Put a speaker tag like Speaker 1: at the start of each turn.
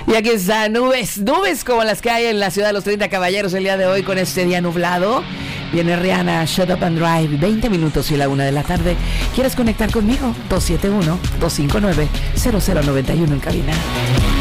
Speaker 1: Y aquí está, nubes como las que hay en la ciudad de los 30 caballeros el día de hoy con este día nublado. Viene Rihanna, Shut Up and Drive, 20 minutos y la 1 de la tarde. ¿Quieres conectar conmigo? 271-259-0091 en cabina.